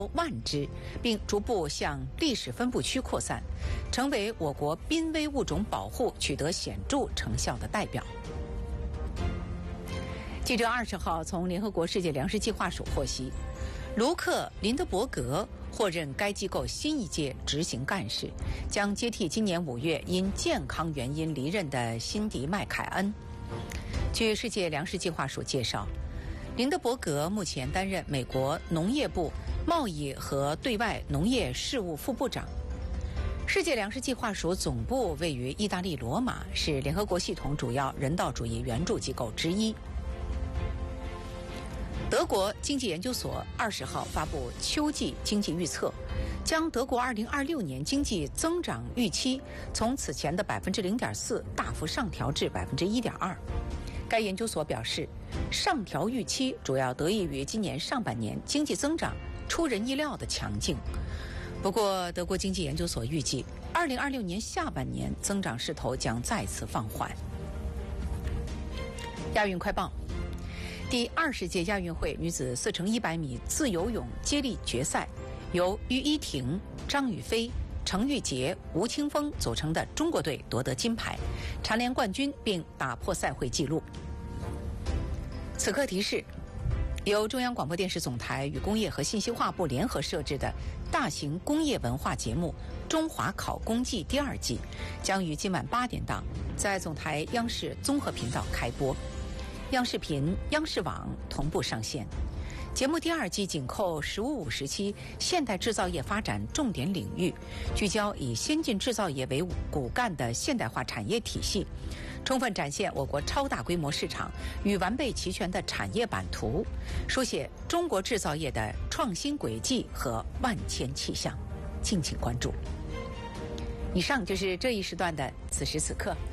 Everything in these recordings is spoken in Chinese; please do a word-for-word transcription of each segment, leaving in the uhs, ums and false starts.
万只，并逐步向历史分布区扩散，成为我国濒危物种保护取得显著成效的代表。记者二十号从联合国世界粮食计划署获悉，卢克·林德伯格获任该机构新一届执行干事，将接替今年五月因健康原因离任的辛迪·麦凯恩。据世界粮食计划署介绍，林德伯格目前担任美国农业部贸易和对外农业事务副部长。世界粮食计划署总部位于意大利罗马，是联合国系统主要人道主义援助机构之一。德国经济研究所二十号发布秋季经济预测，将德国二零二六年经济增长预期从此前的百分之零点四大幅上调至百分之一点二。该研究所表示，上调预期主要得益于今年上半年经济增长出人意料的强劲。不过，德国经济研究所预计，二零二六年下半年增长势头将再次放缓。亚运快报。第二十届亚运会女子四乘一百米自由泳接力决赛，由于依婷、张雨霏、程玉洁、吴青峰组成的中国队夺得金牌，蝉联冠军并打破赛会纪录。此刻提示，由中央广播电视总台与工业和信息化部联合设置的大型工业文化节目《中华考工季》第二季将于今晚八点档在总台央视综合频道开播。央视频、央视网同步上线。节目第二季紧扣“十五五”时期现代制造业发展重点领域，聚焦以先进制造业为骨干的现代化产业体系，充分展现我国超大规模市场与完备齐全的产业版图，书写中国制造业的创新轨迹和万千气象。敬请关注。以上就是这一时段的此时此刻。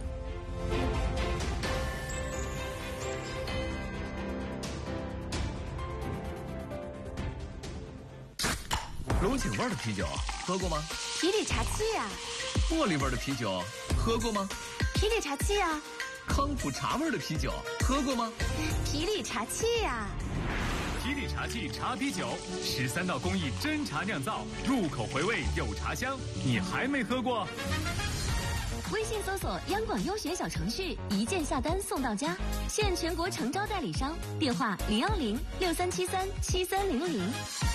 龙井味的啤酒喝过吗？ 皮里茶气呀。 茉莉味的啤酒喝过吗？ 皮里茶气呀。 康普茶味的啤酒喝过吗？ 皮里茶气呀。 皮里茶气茶啤酒，十三道工艺真茶酿造，入口回味有茶香，你还没喝过？ 微信搜索央广优选小程序，一键下单送到家，现全国诚招代理商，电话零二零六三七三七三零零。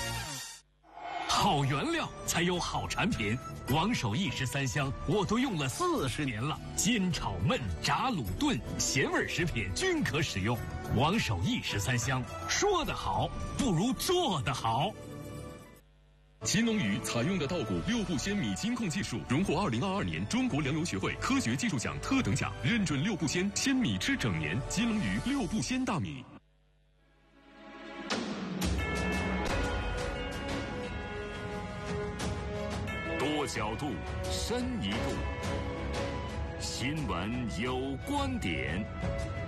好原料才有好产品，王守义十三香我都用了四十年了，煎炒焖炸卤炖咸味食品均可使用。王守义十三香，说得好不如做得好。 秦龙鱼采用的稻谷六步鲜米金控技术，荣获二零二二年中国粮油学会科学技术奖特等奖，认准六步鲜，鲜米吃整年。金龙鱼六步鲜大米。 多角度，深一度。新闻有观点。